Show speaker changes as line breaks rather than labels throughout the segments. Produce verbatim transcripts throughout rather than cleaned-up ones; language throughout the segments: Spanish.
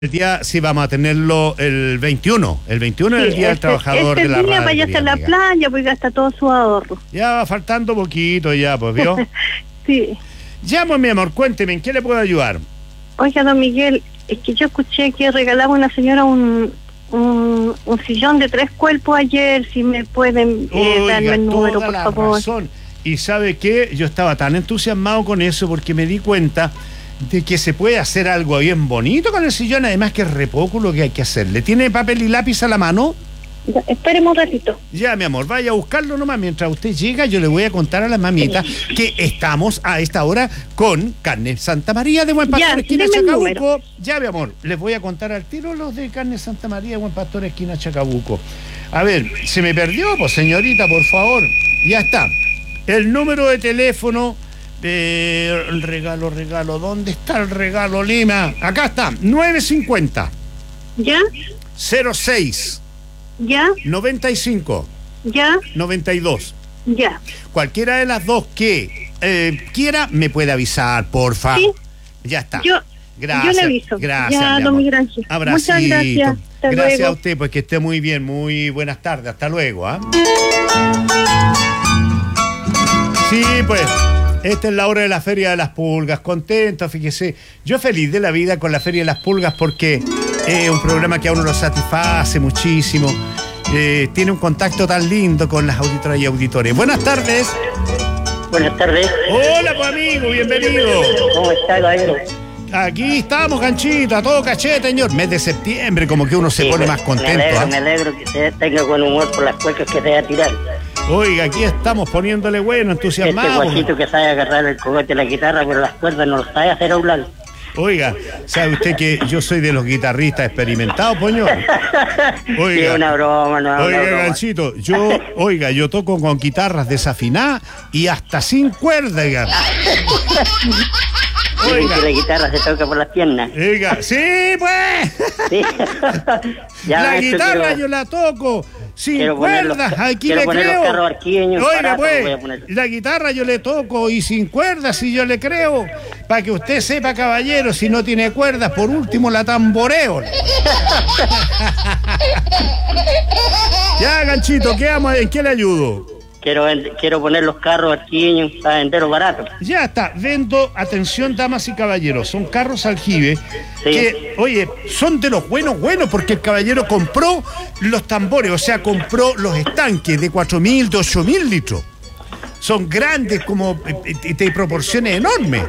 El día, sí, vamos a tenerlo el veintiuno. El veintiuno
Sí,
es el Día del
este,
Trabajador
este
de la
día
radio.
vaya a la
amiga.
playa, pues gasta todo su ahorro.
Ya va faltando poquito ya, pues, ¿vio?
Sí.
Ya, pues, mi amor, cuénteme, ¿en qué le puedo ayudar?
Oiga, don Miguel, es que yo escuché que regalaba una señora un, un, un sillón de tres cuerpos ayer, si me pueden eh,
Oiga,
darme el número,
toda
por
la
favor.
razón. Y ¿sabe qué? Yo estaba tan entusiasmado con eso porque me di cuenta de que se puede hacer algo bien bonito con el sillón, además que es re poco lo que hay que hacerle. ¿Tiene papel y lápiz a la mano?
Ya, espéreme un ratito.
Ya, mi amor, vaya a buscarlo nomás. Mientras usted llega, yo le voy a contar a las mamitas que estamos a esta hora con Carne Santa María de Buen Pastor,
Ya,
esquina
deme el
Chacabuco.
número.
Ya, mi amor, les voy a contar al tiro los de Carne Santa María de Buen Pastor, esquina Chacabuco. A ver, se me perdió, pues, señorita, por favor. Ya está. El número de teléfono, eh, el regalo, regalo, ¿dónde está el regalo, Lima? Acá está, nueve cincuenta,
¿Ya?
cero seis,
¿Ya?
noventa y cinco,
¿Ya?
noventa y dos.
¿Ya?
Cualquiera de las dos que eh, quiera me puede avisar, porfa.
Sí.
Ya está.
Yo,
Gracias.
yo le aviso.
Gracias,
Ya,
mi
don
amor.
Miguel Ángel.
Abracito.
Muchas gracias. Hasta
Gracias
luego.
a usted, pues que esté muy bien, muy buenas tardes. Hasta luego, ¿ah? Sí, pues, esta es la hora de la Feria de las Pulgas. Contento, fíjese. Yo feliz de la vida con la Feria de las Pulgas porque es un programa que a uno lo satisface muchísimo. Eh, tiene un contacto tan lindo con las auditoras y auditores. Buenas tardes.
Buenas tardes.
Hola, pues, amigo, bienvenido.
¿Cómo está, caballero?
Aquí estamos, ganchito, a todo cachete, señor. Mes de septiembre, como que uno se
Sí,
pone
pues,
más contento.
Me alegro,
¿ah?
me alegro que se tenga buen humor por las cuecas que se va a tirar.
Oiga, aquí estamos poniéndole bueno,
Este
entusiasmados.
guachito que sabe agarrar el cogote de la guitarra por las cuerdas no lo sabe hacer hablar.
Oiga, ¿sabe usted que yo soy de los guitarristas experimentados, poño?
Sí, una broma, no, una
Oiga,
broma.
ganchito, yo, oiga, yo toco con guitarras desafinadas y hasta sin cuerda, oiga.
Dicen
Oiga.
que la guitarra se toca por las piernas.
Oiga, sí, pues.
Sí. Ya,
La
maestro,
guitarra
quiero-
yo la toco sin
quiero poner los
cuerdas,
ca-
aquí
quiero
le
poner los
creo.
carros arqueños
Oiga,
baratos, voy a
pues,
poner.
la guitarra yo le toco y sin cuerdas y yo le creo. Para que usted sepa, caballero, si no tiene cuerdas, por último la tamboreo. Ya, ganchito, ¿qué amo? ¿En qué le ayudo?
Quiero, vend- quiero poner los carros arqueños para venderlos baratos.
Ya está, vendo, atención damas y caballeros, son carros aljibe
Sí.
que, oye, son de los buenos, buenos, porque el caballero compró los tambores, o sea, compró los estanques de cuatro mil, de ocho mil litros. Son grandes, como eh, eh, de proporciones enormes.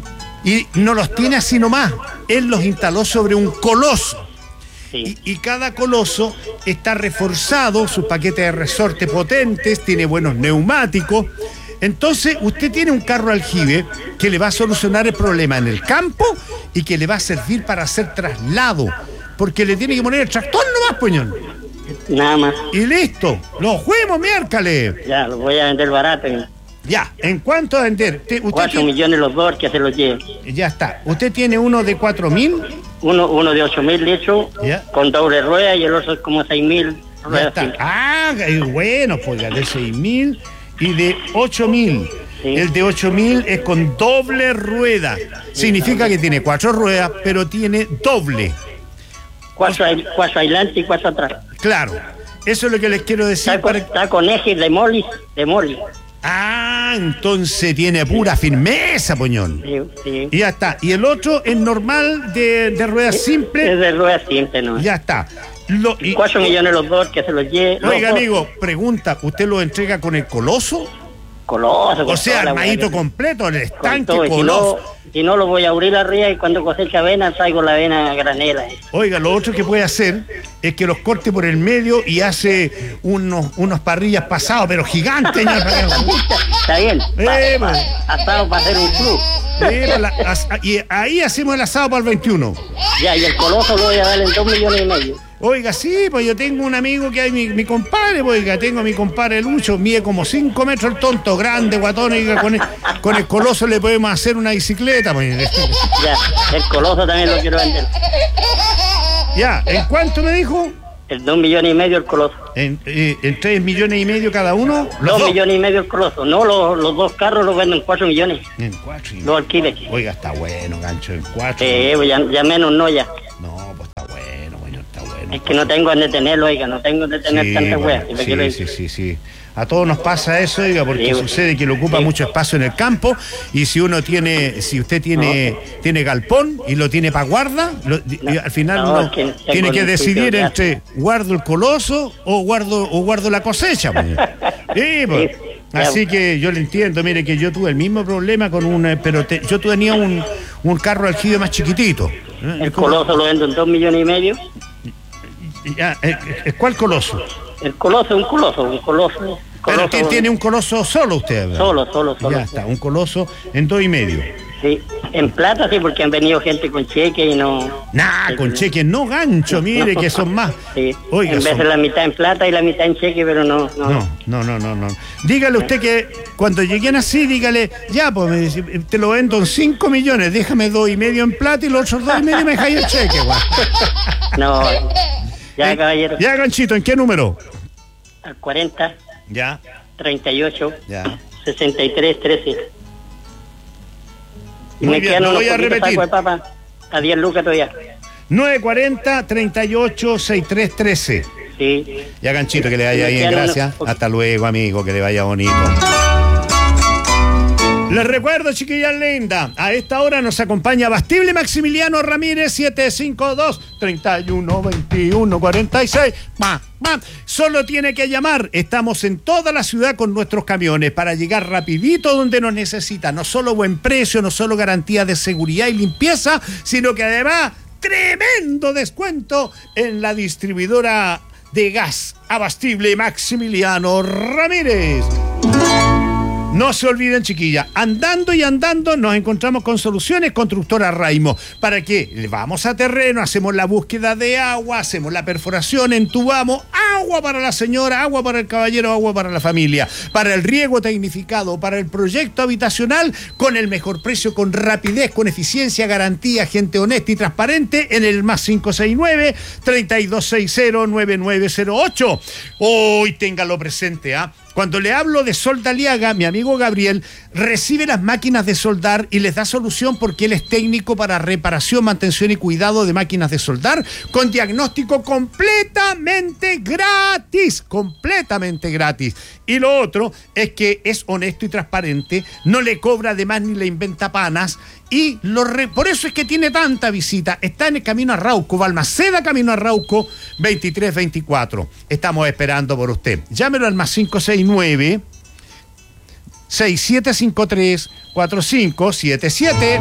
Y no los tiene así nomás, él los instaló sobre un coloso.
Sí.
Y, y cada coloso está reforzado, sus paquetes de resorte potentes, tiene buenos neumáticos. Entonces, usted tiene un carro aljibe que le va a solucionar el problema en el campo y que le va a servir para hacer traslado, porque le tiene que poner el tractor nomás, poñón.
Nada más.
Y listo, los juegos, miércoles.
Ya, los voy a vender barato.
Ya, ¿en cuánto a vender? Te- usted
Cuatro
tiene-
millones los dos que se los lleven.
Ya está, usted tiene uno de cuatro mil.
Uno, uno de ocho mil litros
Ya.
con doble rueda y el otro es como seis mil
Ya
ruedas.
está.
simples.
Ah, eh, bueno, pues ya de seis mil y de ocho mil.
Sí.
El de ocho mil es con doble rueda. Significa que tiene cuatro ruedas, pero tiene doble.
Cuatro, ai- cuatro adelante y cuatro atrás.
Claro. Eso es lo que les quiero decir.
Está con,
para-
está con ejes de moli, de moli.
Ah, entonces tiene pura firmeza, poñón.
Sí, sí.
Y ya está. Y el otro es normal de, de ruedas
Es
simples.
de ruedas simples, ¿no?
Ya está. Lo- y-
Cuatro millones los dos que se los lleve. los
Oiga,
dos.
amigo, pregunta, ¿usted lo entrega con el coloso?
Coloso.
O
con
sea,
toda la
armadito
hueá que-
completo, el
con
estanque
todo. Y si
coloso.
no, si no lo voy a abrir arriba y cuando cosecha avena traigo la avena granela. eh.
Oiga, lo otro que puede hacer es que los corte por el medio y hace unos, unos parrillas pasados, pero gigantes. señor.
Está bien. Pa-
Eh,
pa-
pues.
asado para hacer un club.
Sí, pues la- as- y ahí hacemos el asado para el veintiuno.
Ya, y el coloso lo voy a dar en dos millones y medio.
Oiga, sí, pues yo tengo un amigo que hay, mi, mi compadre, pues, oiga, tengo a mi compadre Lucho, mide como cinco metros el tonto, grande, guatón, oiga, con el, con el coloso le podemos hacer una bicicleta, pues.
Ya, el coloso también lo quiero vender.
Ya, ¿en cuánto me dijo?
El dos millones y medio el coloso.
En, eh, en tres millones y medio cada uno. Los
Dos
dos.
millones y medio el coloso. No, los, los dos carros los venden cuatro millones.
En cuatro y
Los alquiles.
Oiga, está bueno, gancho, en cuatro.
Eh, pues ya, ya menos no ya.
No, pues
Es que no tengo donde tenerlo, oiga, no tengo donde tener
Sí,
tanta
bueno,
hueá.
sí, sí, sí, sí. A todos nos pasa eso, oiga, porque
Sí,
sucede que le ocupa
sí.
mucho espacio en el campo y si uno tiene, si usted tiene,
No.
tiene galpón y lo tiene para guarda, lo-
No,
y al final
no,
uno
es que tengo
tiene que
un
decidir
sitio de
entre guardo el coloso o guardo o guardo la cosecha. Pues. Sí, pues.
Sí,
Así
ya.
que yo le entiendo, mire que yo tuve el mismo problema con un, pero te- yo tenía un, un carro aljibe más chiquitito. ¿eh?
El coloso lo vendo en dos millones y medio.
Ya, eh, eh, ¿Cuál coloso?
El coloso es un coloso, un coloso. un
Pero
coloso
usted tiene un coloso solo usted, ¿verdad?
Solo, solo, solo.
Ya está, un coloso en dos y medio.
Sí, en plata sí, porque han venido gente con cheque y no...
Nah, con cheques no gancho, mire que son más.
Sí,
Oiga,
en vez
son-
de la mitad en plata y la mitad en cheque, pero no... no.
No, no, no, no, no. Dígale usted que cuando lleguen así, dígale, ya, pues me dice, te lo vendo en cinco millones, déjame dos y medio en plata y los otros dos y medio me dejáis el cheque, güey.
No, ya,
Eh,
caballero.
Ya, ganchito, ¿en qué número?
Al cuarenta,
Ya,
treinta y ocho,
ya.
sesenta y tres, trece. Y
Muy
me
bien,
quedan
lo
unos
voy a
poquitos
repetir.
sacos de papa a diez lucas todavía.
nueve cuarenta, treinta y ocho, sesenta y tres, trece.
Sí.
Ya, ganchito, que le vaya
Me
bien,
quedan
gracias.
unos-
Hasta luego, amigo, que le vaya bonito. Les recuerdo, chiquillas lindas, a esta hora nos acompaña Bastible Maximiliano Ramírez, siete cinco dos, tres uno, veintiuno, cuarenta y seis. Ma, ma. Solo tiene que llamar. Estamos en toda la ciudad con nuestros camiones para llegar rapidito donde nos necesita. No solo buen precio, no solo garantía de seguridad y limpieza, sino que además tremendo descuento en la distribuidora de gas Abastible Maximiliano Ramírez. No se olviden, chiquilla, andando y andando nos encontramos con Soluciones Constructora Raimo. ¿Para qué? Vamos a terreno, hacemos la búsqueda de agua, hacemos la perforación, entubamos, agua para la señora, agua para el caballero, agua para la familia, para el riego tecnificado, para el proyecto habitacional, con el mejor precio, con rapidez, con eficiencia, garantía, gente honesta y transparente, en el más cinco seis nueve, tres dos seis cero, nueve nueve cero ocho. Hoy téngalo presente, ¿ah? ¿eh? Cuando le hablo de Soldaliaga, mi amigo Gabriel recibe las máquinas de soldar y les da solución porque él es técnico para reparación, mantención y cuidado de máquinas de soldar con diagnóstico completamente gratis, completamente gratis. Y lo otro es que es honesto y transparente, no le cobra además ni le inventa panas y lo re... por eso es que tiene tanta visita. Está en el camino a Rauco, Balmaceda, camino a Rauco, veintitrés veinticuatro. Estamos esperando por usted. Llámelo al más cinco seis nueve, seis siete cinco tres, cuatro cinco siete siete.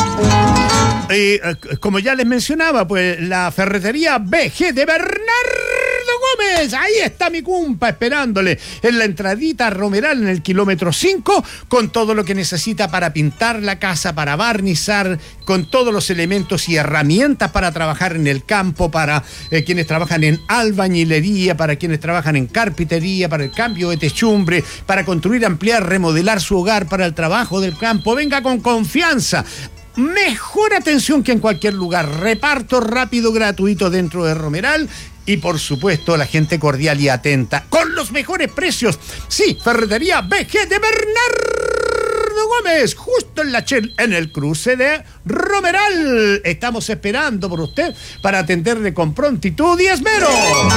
Eh, como ya les mencionaba, pues la ferretería B G de Bernardo Gómez, ahí está mi cumpa esperándole en la entradita a Romeral en el kilómetro cinco, con todo lo que necesita para pintar la casa, para barnizar, con todos los elementos y herramientas para trabajar en el campo, para eh, quienes trabajan en albañilería, para quienes trabajan en carpintería, para el cambio de techumbre, para construir, ampliar, remodelar su hogar, para el trabajo del campo. Venga con confianza. Mejor atención que en cualquier lugar. Reparto rápido, gratuito dentro de Romeral. Y por supuesto, la gente cordial y atenta. Con los mejores precios. Sí, Ferretería B G de Bernardo Gómez. Justo en la Shell, en el cruce de Romeral. Estamos esperando por usted para atenderle con prontitud y esmero.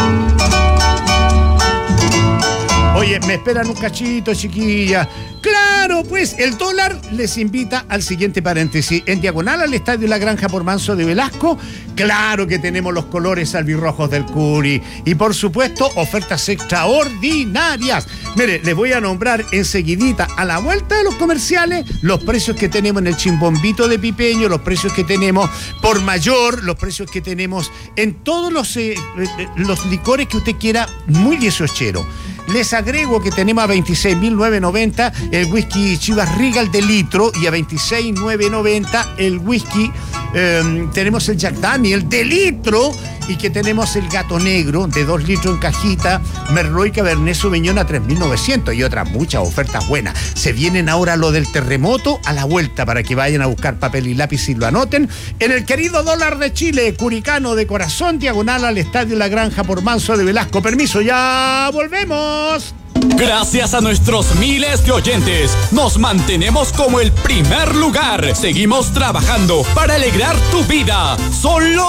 Oye, me esperan un cachito, chiquilla. Claro, pues el dólar les invita al siguiente paréntesis. En diagonal al Estadio La Granja por Manso de Velasco, claro que tenemos los colores albirrojos del Curi. Y por supuesto, ofertas extraordinarias. Mire, les voy a nombrar enseguidita, a la vuelta de los comerciales, los precios que tenemos en el Chimbombito de Pipeño, los precios que tenemos por mayor, los precios que tenemos en todos los, eh, eh, los licores que usted quiera, muy dieciochero. Les agrego que tenemos a veintiséis mil novecientos noventa el whisky Chivas Regal de litro y a veintiséis mil novecientos noventa el whisky, eh, tenemos el Jack Daniel de litro y que tenemos el Gato Negro de dos litros en cajita, Merlot y Cabernet Sauvignon a tres mil novecientos y otras muchas ofertas buenas. Se vienen ahora lo del terremoto a la vuelta para que vayan a buscar papel y lápiz y lo anoten. En el querido dólar de Chile, Curicano de Corazón, diagonal al Estadio La Granja por Manso de Velasco. Permiso, ya volvemos.
Gracias a nuestros miles de oyentes, nos mantenemos como el primer lugar. Seguimos trabajando para alegrar tu vida. Solo